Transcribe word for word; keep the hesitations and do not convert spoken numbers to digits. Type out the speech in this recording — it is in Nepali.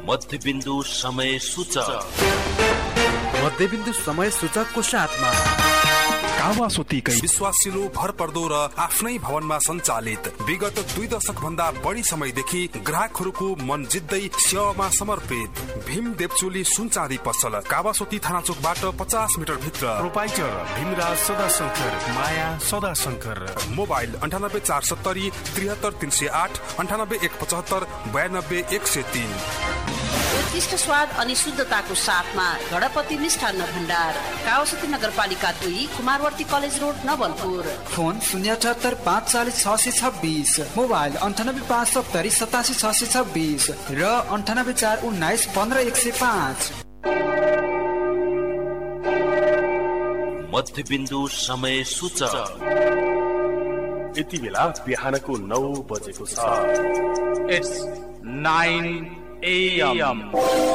मध्यबिन्दु समय सूचक। मध्यबिन्दु समय सूचकको साथमा कावासोतीकै विश्वासिलो भरपर्दो र आफ्नै भवनमा सञ्चालित विगत दुई दशक भन्दा बढी समयदेखि ग्राहकहरूको मन जित्दै सेवामा समर्पित भीम देवचोली सुनचाँदी पसल कावासोती थाना चोकबाट पचास मिटर भित्र। प्रोपाइटर भीमराज सदाशंकर, माया सदाशंकर। मोबाइल अन्ठानब्बे चार सत्तरी त्रिहत्तर तीन सय आठ अन्ठानब्बे एक पचहत्तर बयानब्बे एक सय तीन। उत्कृष्ट स्वाद अनि शुद्धताको साथमा गणपति मिष्ठान्न भण्डार, कावासोती नगरपालिका दुई, Kumarwarti college road, Nawalpur. Phone शून्य अठहत्तर पाँच चालिस छ सय छब्बिस, मोबाइल अन्ठानब्बे पाँच सत्तरी सतासी छ सय छब्बिस र अन्ठानब्बे चार उन्नाइस पन्ध्र एक सय पाँच। मध्यबिन्दु समय सूचक। यति बेला बिहानको नौ बजेको छ। It's nine A M